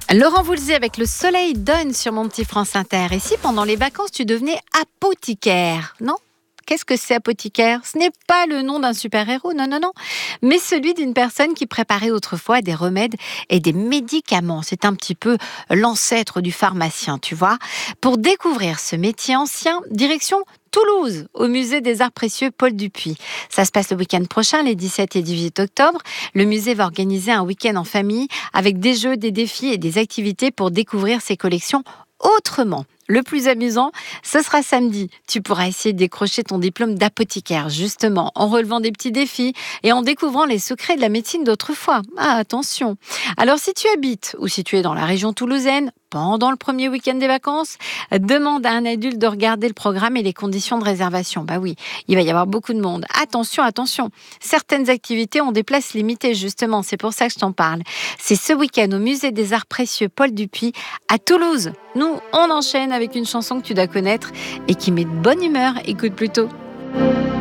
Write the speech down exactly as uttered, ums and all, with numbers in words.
Laurent Voulzy avec Le Soleil donne sur mon petit France Inter. Et si pendant les vacances tu devenais apothicaire, non ? Qu'est-ce que c'est apothicaire ? Ce n'est pas le nom d'un super-héros, non, non, non, mais celui d'une personne qui préparait autrefois des remèdes et des médicaments. C'est un petit peu l'ancêtre du pharmacien, tu vois. Pour découvrir ce métier ancien, direction Toulouse, au musée des arts précieux Paul Dupuy. Ça se passe le week-end prochain, les dix-sept et dix-huit octobre. Le musée va organiser un week-end en famille avec des jeux, des défis et des activités pour découvrir ses collections autrement. Le plus amusant, ce sera samedi. Tu pourras essayer de décrocher ton diplôme d'apothicaire, justement, en relevant des petits défis et en découvrant les secrets de la médecine d'autrefois. Ah, attention. Alors, si tu habites ou si tu es dans la région toulousaine, pendant le premier week-end des vacances, demande à un adulte de regarder le programme et les conditions de réservation. Bah oui, il va y avoir beaucoup de monde. Attention, attention. Certaines activités ont des places limitées, justement. C'est pour ça que je t'en parle. C'est ce week-end au musée des arts précieux Paul Dupuy à Toulouse. Nous, on enchaîne avec une chanson que tu dois connaître et qui met de bonne humeur. Écoute plutôt.